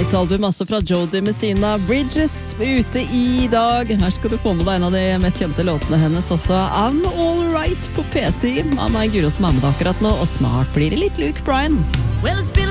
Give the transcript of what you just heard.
Nytt album altså fra Jody med sine Bridges ute i dag. Her skal du få med deg en av de mest kjente låtene hennes også. I'm All Right på P10. Av meg Guro som er med deg akkurat nå, og snart blir det litt Luke Bryan. Well, it's been